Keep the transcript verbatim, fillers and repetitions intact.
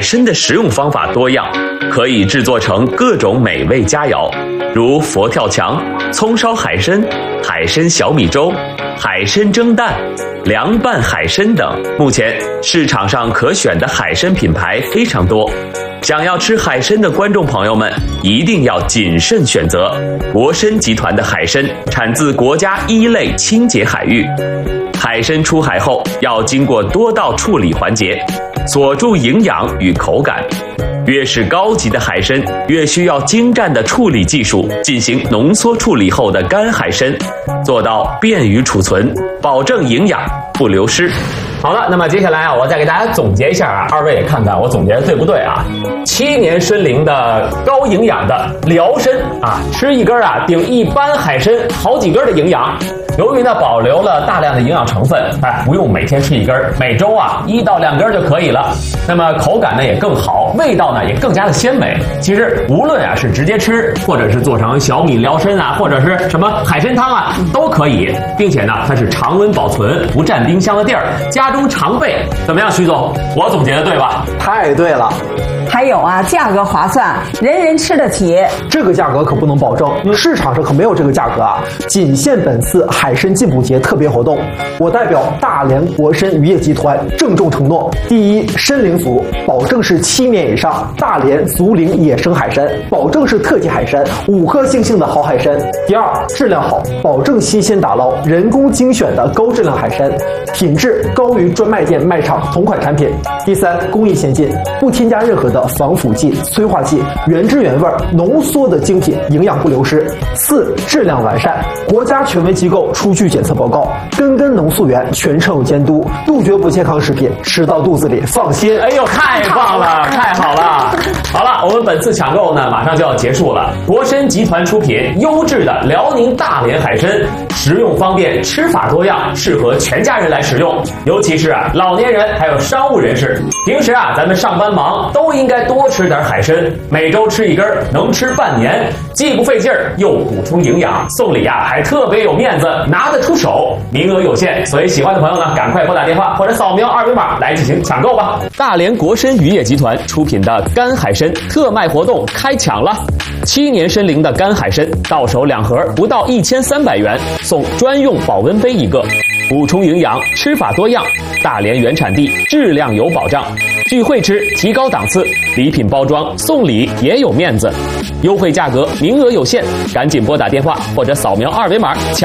参的食用方法多样，可以制作成各种美味佳肴，如佛跳墙、葱烧海参、海参小米粥、海参蒸蛋、凉拌海参等。目前市场上可选的海参品牌非常多，想要吃海参的观众朋友们一定要谨慎选择。国参集团的海参产自国家一类清洁海域，海参出海后要经过多道处理环节，锁住营养与口感。越是高级的海参，越需要精湛的处理技术进行浓缩处理后的干海参，做到便于储存，保证营养不流失。 好了，那么接下来啊，我再给大家总结一下啊，二位也看看我总结的对不对啊？七年参龄的高营养的辽参啊，吃一根啊顶一般海参好几根的营养。由于呢保留了大量的营养成分，哎，不用每天吃一根，每周啊一到两根就可以了。那么口感呢也更好，味道呢也更加的鲜美。其实无论啊是直接吃，或者是做成小米辽参啊，或者是什么海参汤啊，都可以，并且呢它是常温保存，不占冰箱的地儿，家中常备。怎么样，徐总？我总结的对吧？ 太对了。 还有啊，价格划算，人人吃得起。 这个价格可不能保证，市场上可没有这个价格啊，仅限本次海参进补节特别活动。我代表大连国参渔业集团郑重承诺：第一，参龄组保证是七年以上大连足龄野生海参，保证是特级海参，五颗星星的好海参；第二，质量好，保证新鲜打捞，人工精选的高质量海参，品质高于专卖店卖场同款产品；第三，工艺先进，不添加任何的防腐剂、催化剂，原汁原味浓缩的精品，营养不流失；四，质量完善，国家权威机构出具检测报告，根根浓溯源，全程有监督，杜绝不健康食品吃到肚子里放心。 哎呦，太棒了，太好了！好了，我们本次抢购呢马上就要结束了。国参集团出品优质的辽宁大连海参，食用方便，吃法多样，适合全家人来使用，尤其是啊老年人还有商务人士。平时啊咱们上班忙，都应该多吃点海参，每周吃一根，能吃半年，既不费劲儿，又补充营养。送礼啊还特别有面子，拿得出手。名额有限，所以喜欢的朋友呢，赶快拨打电话或者扫描二维码来进行抢购吧。大连国参渔业集团出品的干海参特卖活动开抢了，七年参龄的干海参到手两盒，不到一千三百元，送专用保温杯一个，补充营养，吃法多样，大连原产地，质量有保障。聚会吃，提高档次，礼品包装送礼也有面子，优惠价格，名额有限，赶紧拨打电话或者扫描二维码抢。